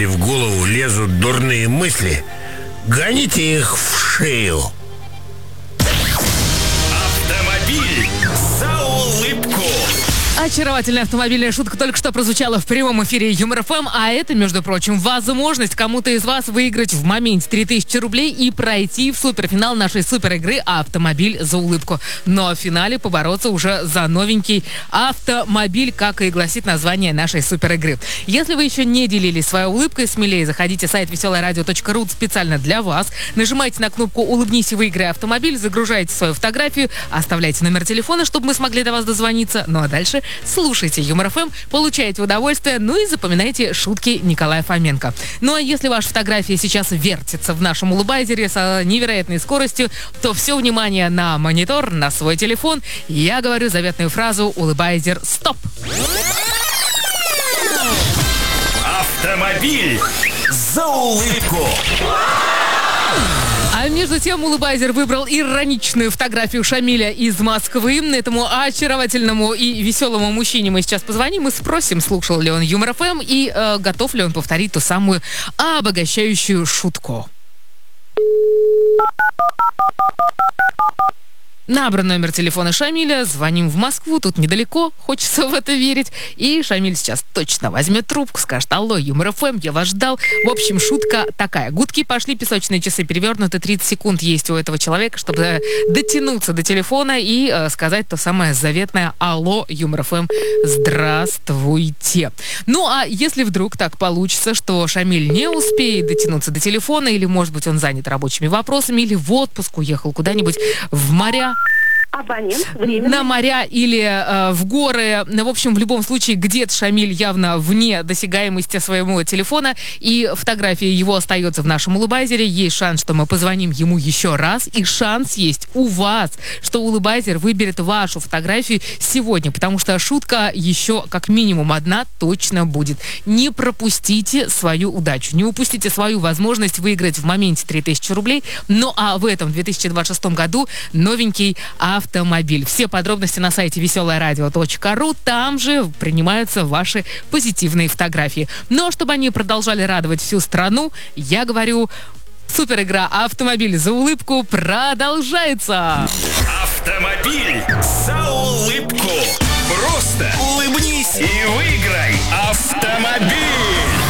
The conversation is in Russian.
Если в голову лезут дурные мысли, гоните их в шею. Автомобиль за улыбку. Очаровательная автомобильная шутка только что прозвучала в прямом эфире Юмор ФМ, а это, между прочим, возможность кому-то из вас выиграть в моменте 3000 рублей и пройти в суперфинал нашей суперигры «Автомобиль за улыбку». Но в финале побороться уже за новенький автомобиль, как и гласит название нашей суперигры. Если вы еще не делились своей улыбкой, смелее заходите на сайт веселорадио.ру специально для вас, нажимайте на кнопку «Улыбнись и выиграй автомобиль», загружайте свою фотографию, оставляйте номер телефона, чтобы мы смогли до вас дозвониться. Ну а дальше слушайте Юмор ФМ, получайте удовольствие, ну и запоминайте шутки Николая Фоменко. Ну а если ваша фотография сейчас вертится в нашем улыбайзере с невероятной скоростью, то все внимание на монитор, на свой телефон. Я говорю заветную фразу «Улыбайзер, стоп!». Автомобиль за улыбку. А между тем улыбайзер выбрал ироничную фотографию Шамиля из Москвы. Этому очаровательному и веселому мужчине мы сейчас позвоним и спросим, слушал ли он Юмор ФМ и готов ли он повторить ту самую обогащающую шутку. Набран номер телефона Шамиля, звоним в Москву, тут недалеко, хочется в это верить. И Шамиль сейчас точно возьмет трубку, скажет: алло, Юмор ФМ, я вас ждал. В общем, шутка такая. Гудки пошли, песочные часы перевернуты, 30 секунд есть у этого человека, чтобы дотянуться до телефона и сказать то самое заветное: алло, Юмор ФМ, здравствуйте. Ну, а если вдруг так получится, что Шамиль не успеет дотянуться до телефона, или, может быть, он занят рабочими вопросами, или в отпуск уехал куда-нибудь в моря, Абонент временно. на моря или в горы. В общем, в любом случае, где-то Шамиль явно вне досягаемости своего телефона, и фотография его остается в нашем улыбайзере. Есть шанс, что мы позвоним ему еще раз, и шанс есть у вас, что улыбайзер выберет вашу фотографию сегодня, потому что шутка еще как минимум одна точно будет. Не пропустите свою удачу, не упустите свою возможность выиграть в моменте 3000 рублей. Ну а в этом 2026 году новенький автомобиль. Все подробности на сайте веселорадио.ру. Там же принимаются ваши позитивные фотографии. Но чтобы они продолжали радовать всю страну, я говорю, суперигра «Автомобиль за улыбку» продолжается. Автомобиль за улыбку. Просто улыбнись и выиграй автомобиль.